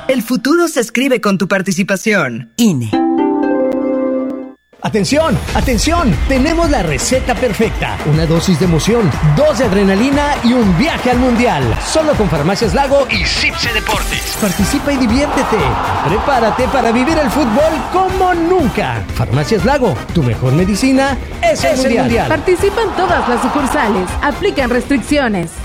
El futuro se escribe con tu participación. INE. ¡Atención! ¡Atención! Tenemos la receta perfecta. Una dosis de emoción, 2 de adrenalina y un viaje al mundial. Solo con Farmacias Lago y Cipse Deportes. Participa y diviértete. Prepárate para vivir el fútbol como nunca. Farmacias Lago, tu mejor medicina es el mundial. Participa en todas las sucursales. Aplican restricciones.